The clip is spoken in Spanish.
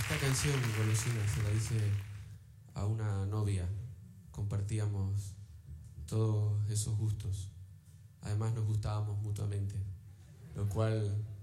Esta canción, Golosina, se la hice a una novia. Compartíamos todos esos gustos. Además nos gustábamos mutuamente, lo cual